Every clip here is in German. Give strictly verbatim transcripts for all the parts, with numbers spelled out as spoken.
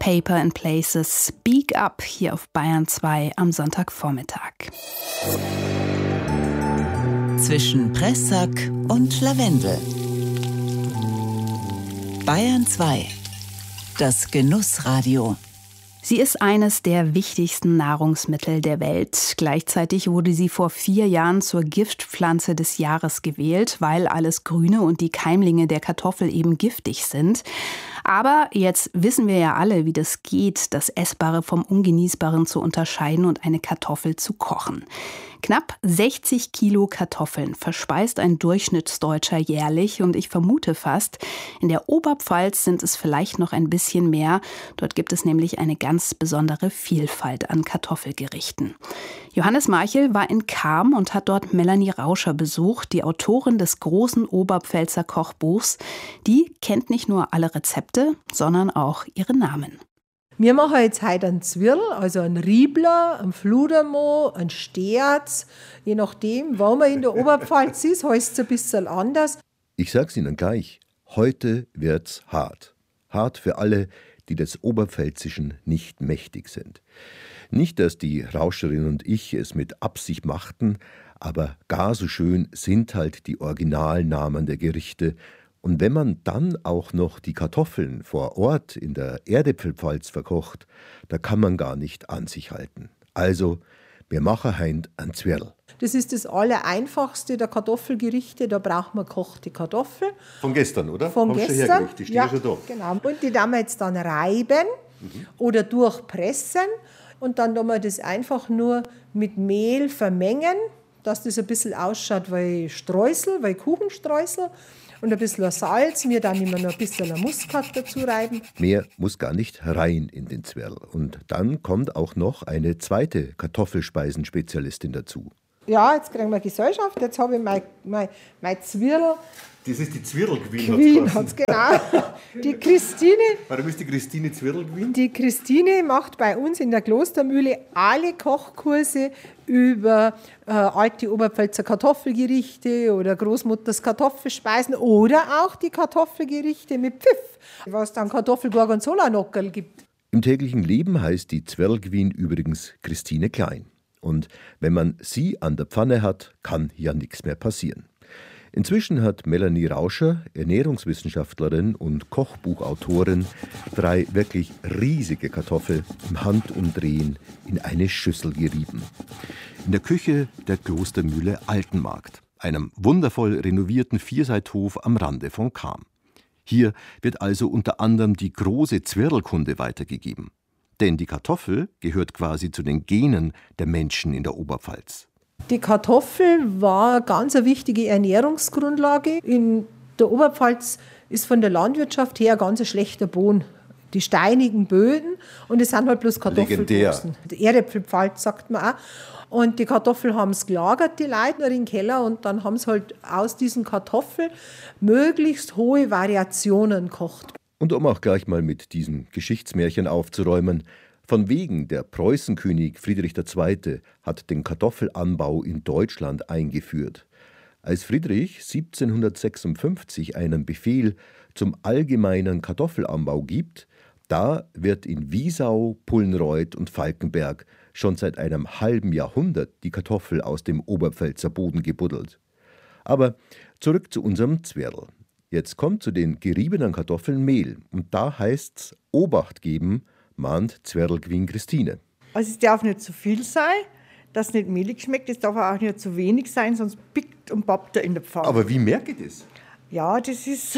Paper and Places, Speak Up hier auf Bayern zwei am Sonntagvormittag. Zwischen Pressack und Lavendel. Bayern zwei. Das Genussradio. Sie ist eines der wichtigsten Nahrungsmittel der Welt. Gleichzeitig wurde sie vor vier Jahren zur Giftpflanze des Jahres gewählt, weil alles Grüne und die Keimlinge der Kartoffel eben giftig sind. Aber jetzt wissen wir ja alle, wie das geht, das Essbare vom Ungenießbaren zu unterscheiden und eine Kartoffel zu kochen. Knapp sechzig Kilo Kartoffeln verspeist ein Durchschnittsdeutscher jährlich und ich vermute fast, in der Oberpfalz sind es vielleicht noch ein bisschen mehr. Dort gibt es nämlich eine ganz besondere Vielfalt an Kartoffelgerichten. Johannes Marchel war in Cham und hat dort Melanie Rauscher besucht, die Autorin des großen Oberpfälzer Kochbuchs. Die kennt nicht nur alle Rezepte, sondern auch ihre Namen. Wir machen jetzt heute einen Zwirl, also einen Riebler, einen Fludermo, einen Sterz. Je nachdem, wo man in der Oberpfalz ist, heißt es ein bisschen anders. Ich sag's Ihnen gleich, heute wird's hart. Hart für alle, die des Oberpfälzischen nicht mächtig sind. Nicht, dass die Rauscherin und ich es mit Absicht machten, aber gar so schön sind halt die Originalnamen der Gerichte. Und wenn man dann auch noch die Kartoffeln vor Ort in der Erdäpfelpfalz verkocht, da kann man gar nicht an sich halten. Also, wir machen heint ein Zwirl. Das ist das Allereinfachste der Kartoffelgerichte. Da braucht man gekochte Kartoffel. Von gestern, oder? Von Haben Sie gestern. Schon hergelegt, die stehen ja, schon da. Genau. Und die dann wir jetzt dann reiben mhm. oder durchpressen. Und dann tun wir das einfach nur mit Mehl vermengen, dass das ein bisschen ausschaut wie Streusel, wie Kuchenstreusel. Und ein bisschen Salz, mir dann immer noch ein bisschen Muskat dazu reiben. Mehr muss gar nicht rein in den Zwirl. Und dann kommt auch noch eine zweite Kartoffelspeisenspezialistin dazu. Ja, jetzt kriegen wir Gesellschaft. Jetzt habe ich mein, mein, mein Zwirl. Das ist die Zwirl-Queen. Queen hat's genau. Die Christine. Warum ist die Christine Zwirl-Queen? Die Christine macht bei uns in der Klostermühle alle Kochkurse über äh, alte Oberpfälzer Kartoffelgerichte oder Großmutters Kartoffelspeisen oder auch die Kartoffelgerichte mit Pfiff, was dann Kartoffel-Gorgonzola-Nockerl gibt. Im täglichen Leben heißt die Zwirl-Queen übrigens Christine Klein. Und wenn man sie an der Pfanne hat, kann ja nichts mehr passieren. Inzwischen hat Melanie Rauscher, Ernährungswissenschaftlerin und Kochbuchautorin, drei wirklich riesige Kartoffeln im Handumdrehen in eine Schüssel gerieben. In der Küche der Klostermühle Altenmarkt, einem wundervoll renovierten Vierseithof am Rande von Cham. Hier wird also unter anderem die große Zwirlkunde weitergegeben. Denn die Kartoffel gehört quasi zu den Genen der Menschen in der Oberpfalz. Die Kartoffel war eine ganz wichtige Ernährungsgrundlage. In der Oberpfalz ist von der Landwirtschaft her ein ganz schlechter Boden. Die steinigen Böden und es sind halt bloß Kartoffeln gewachsen. Die Erdäpfelpfalz sagt man auch. Und die Kartoffeln haben es gelagert, die Leute, in den Keller. Und dann haben sie halt aus diesen Kartoffeln möglichst hohe Variationen gekocht. Und um auch gleich mal mit diesem Geschichtsmärchen aufzuräumen, von wegen der Preußenkönig Friedrich der Zweite hat den Kartoffelanbau in Deutschland eingeführt. Als Friedrich siebzehnhundertsechsundfünfzig einen Befehl zum allgemeinen Kartoffelanbau gibt, da wird in Wiesau, Pullenreuth und Falkenberg schon seit einem halben Jahrhundert die Kartoffel aus dem Oberpfälzer Boden gebuddelt. Aber zurück zu unserem Zwirl. Jetzt kommt zu den geriebenen Kartoffeln Mehl und da heißt's Obacht geben, mahnt Zwirl-Queen Christine. Also es darf nicht zu viel sein, dass es nicht mehlig schmeckt. Es darf auch nicht zu wenig sein, sonst pickt und pappt er in der Pfanne. Aber wie merke ich das? Ja, das ist,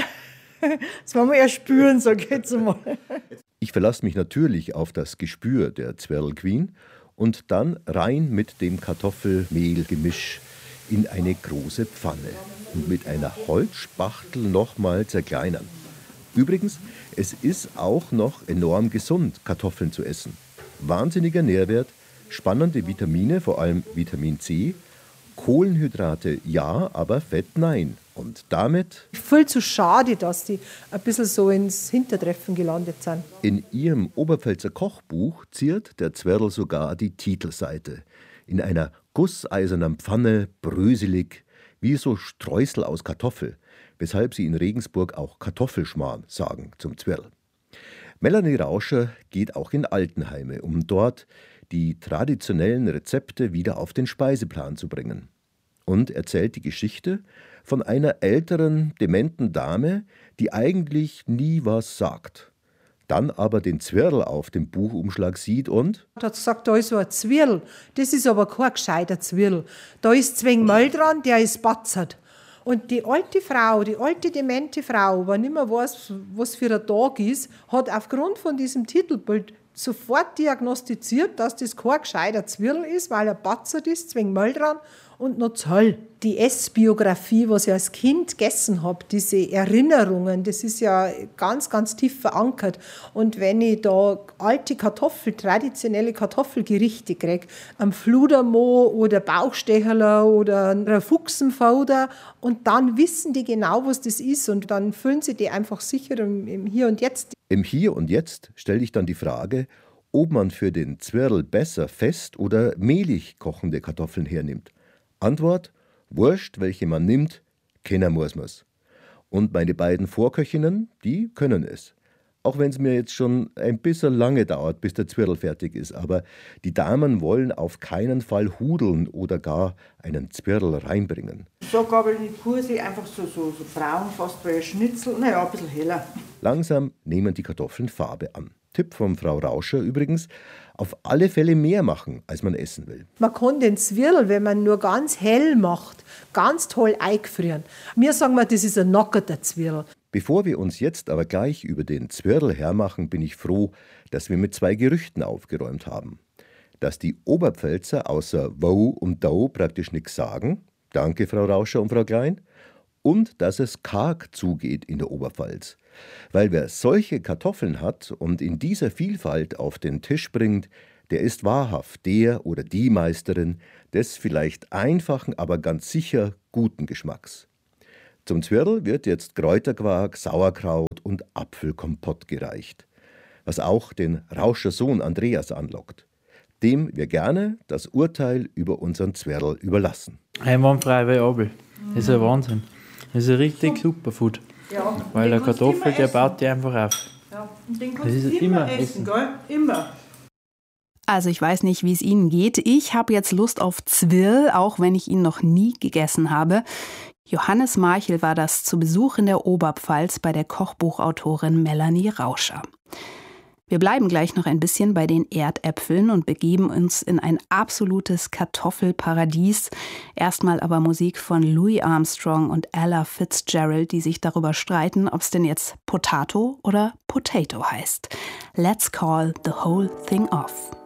das wollen wir ja spüren, sag ich jetzt mal. Ich verlasse mich natürlich auf das Gespür der Zwirl-Queen und dann rein mit dem Kartoffelmehlgemisch in eine große Pfanne und mit einer Holzspachtel nochmal zerkleinern. Übrigens, es ist auch noch enorm gesund, Kartoffeln zu essen. Wahnsinniger Nährwert, spannende Vitamine, vor allem Vitamin C, Kohlenhydrate ja, aber Fett nein. Und damit viel zu schade, dass die ein bisschen so ins Hintertreffen gelandet sind. In ihrem Oberpfälzer Kochbuch ziert der Zwirl sogar die Titelseite. In einer gusseisernen Pfanne, bröselig, wie so Streusel aus Kartoffel, weshalb sie in Regensburg auch Kartoffelschmarrn sagen zum Zwirl. Melanie Rauscher geht auch in Altenheime, um dort die traditionellen Rezepte wieder auf den Speiseplan zu bringen. Und erzählt die Geschichte von einer älteren, dementen Dame, die eigentlich nie was sagt, dann aber den Zwirl auf dem Buchumschlag sieht und Er hat gesagt, da ist so ein Zwirl, das ist aber kein gescheiter Zwirl. Da ist Zwingmöll dran, der ist batzert. Und die alte Frau, die alte demente Frau, die nicht mehr weiß, was für ein Tag ist, hat aufgrund von diesem Titelbild sofort diagnostiziert, dass das kein gescheiter Zwirl ist, weil er batzert ist, Zwingmöll dran und noch Zoll. Die Essbiografie, was ich als Kind gegessen habe, diese Erinnerungen, das ist ja ganz, ganz tief verankert. Und wenn ich da alte Kartoffel, traditionelle Kartoffelgerichte kriege, am Fludermo oder Bauchstecherler oder ein Fuchsenfauder, und dann wissen die genau, was das ist, und dann fühlen sie die einfach sicher im, im Hier und Jetzt. Im Hier und Jetzt stelle ich dann die Frage, ob man für den Zwirl besser fest oder mehlig kochende Kartoffeln hernimmt. Antwort: Wurscht, welche man nimmt, keiner muss man's. Und meine beiden Vorköchinnen, die können es. Auch wenn es mir jetzt schon ein bisschen lange dauert, bis der Zwirl fertig ist. Aber die Damen wollen auf keinen Fall hudeln oder gar einen Zwirl reinbringen. So gabel in die Kurse, einfach so, so, so braun, fast wie ein Schnitzel, naja, ein bisschen heller. Langsam nehmen die Kartoffeln Farbe an. Tipp von Frau Rauscher übrigens: auf alle Fälle mehr machen, als man essen will. Man kann den Zwirl, wenn man nur ganz hell macht, ganz toll eingefrieren. Wir sagen mal, das ist ein nackerter Zwirl. Bevor wir uns jetzt aber gleich über den Zwirl hermachen, bin ich froh, dass wir mit zwei Gerüchten aufgeräumt haben. Dass die Oberpfälzer außer Wow und Dau praktisch nichts sagen. Danke, Frau Rauscher und Frau Klein. Und dass es karg zugeht in der Oberpfalz. Weil wer solche Kartoffeln hat und in dieser Vielfalt auf den Tisch bringt, der ist wahrhaft der oder die Meisterin des vielleicht einfachen, aber ganz sicher guten Geschmacks. Zum Zwirl wird jetzt Kräuterquark, Sauerkraut und Apfelkompott gereicht, was auch den Rauscher Sohn Andreas anlockt, dem wir gerne das Urteil über unseren Zwirl überlassen. Einwandfrei wie Abel. Das ist ein Wahnsinn. Das ist ein richtig Superfood. Ja, Weil der Kartoffel, der baut die einfach auf. Ja, und den Das kannst ist du immer immer essen, essen. gell? Immer. Also ich weiß nicht, wie es Ihnen geht. Ich habe jetzt Lust auf Zwirl, auch wenn ich ihn noch nie gegessen habe. Johannes Marchel war das zu Besuch in der Oberpfalz bei der Kochbuchautorin Melanie Rauscher. Wir bleiben gleich noch ein bisschen bei den Erdäpfeln und begeben uns in ein absolutes Kartoffelparadies. Erstmal aber Musik von Louis Armstrong und Ella Fitzgerald, die sich darüber streiten, ob es denn jetzt Potato oder Potato heißt. Let's call the whole thing off.